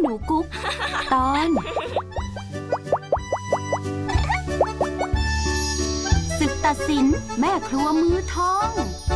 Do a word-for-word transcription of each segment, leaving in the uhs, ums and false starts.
นูกุ๊ก ตอนศึกตัดสินแม่ครัวมือทอง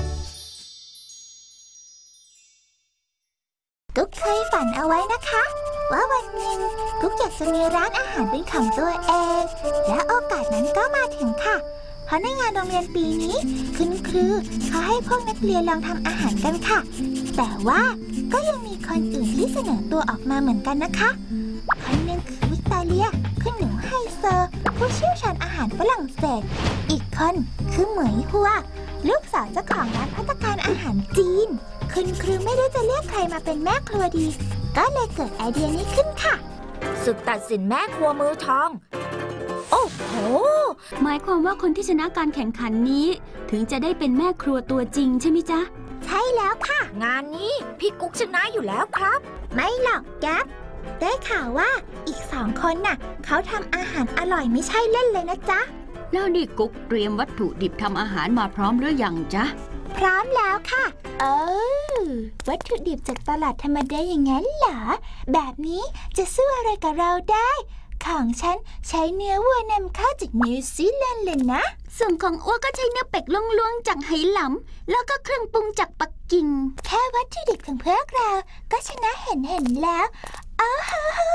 กุ๊กเคยฝันเอาไว้นะคะว่าวันหนึ่งกุ๊กอยากจะมีร้านอาหารเป็นของตัวเองและโอกาสนั้นก็มาถึงค่ะเพราะในงานโรงเรียนปีนี้คุณครูเขาให้พวกนักเรียนลองทำอาหารกันค่ะแต่ว่าก็ยังมีคนอื่นที่เสนอตัวออกมาเหมือนกันนะคะคนหนึ่งคือวิกตอเรียคุณหนูไฮเซอร์ผู้เชี่ยวชาญอาหารฝรั่งเศสอีกคนคือเหมยฮัวลูกสาวเจ้าของร้านภัตตาคารอาหารจีนคุณครูไม่รู้จะเรียกใครมาเป็นแม่ครัวดีก็เลยเกิดไอเดียนี้ขึ้นค่ะศึกตัดสินแม่ครัวมือทองโอ้โหหมายความว่าคนที่ชนะการแข่งขันนี้ถึงจะได้เป็นแม่ครัวตัวจริงใช่ไหมจ๊ะใช่แล้วค่ะงานนี้พี่กุ๊กชนะอยู่แล้วครับไม่หรอกแก๊ปได้ข่าวว่าอีกสองคนน่ะเขาทำอาหารอร่อยไม่ใช่เล่นเลยนะจ๊ะแล้วนี่กุ๊กเตรียมวัตถุดิบทำอาหารมาพร้อมหรือยังจ๊ะพร้อมแล้วค่ะเออวัตถุดิบจากตลาดธรรมดาอย่างนั้นเหรอแบบนี้จะสู้อะไรกับเราได้ของฉันใช้เนื้อวัวนำเข้าจากนิวซีแลนด์เลยนะส่วนของอ้วก็ใช้เนื้อเป็ดลวงๆจากไหหลำแล้วก็เครื่องปรุงจากปักกิ่งแค่วัตถุดิบของพวกเราก็ชนะเห็นเห็นแล้วอ้าว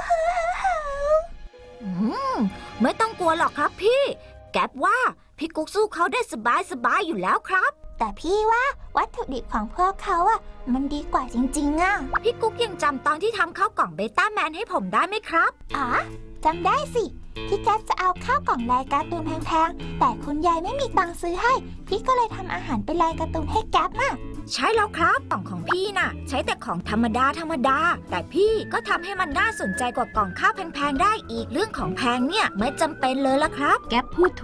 อืมไม่ต้องกลัวหรอกครับพี่แก๊ปว่าพี่กุ๊กสู้เขาได้สบายสบายอยู่แล้วครับแต่พี่ว่าวัตถุดิบของพวกเขาอ่ะมันดีกว่าจริงๆอ่ะพี่กุ๊กยังจำตอนที่ทำข้าวกล่องเบต้าแมนให้ผมได้ไหมครับอ๋อจำได้สิพี่แก๊ปจะเอาข้าวกล่องลายการ์ตูนแพงๆแต่คุณยายไม่มีตังค์ซื้อให้พี่ก็เลยทำอาหารเป็นลายการ์ตูนให้แก๊ปอ่ะใช่แล้วครับกล่องของพี่น่ะใช้แต่ของธรรมดาธรรมดาแต่พี่ก็ทำให้มันน่าสนใจกว่ากล่องข้าวแพงๆได้อีกเรื่องของแพงเนี่ยไม่จำเป็นเลยละครับแก๊ปพูด